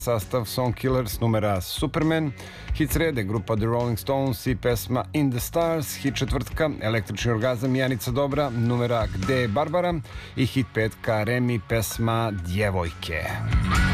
sastav Song Killers, numera Superman, hit srede grupa The Rolling Stones i pesma In the Stars, hit četvrtka Električni orgazam Janica Dobra, numera Gde je Barbara i hit petka Remi, pesma Djevojke.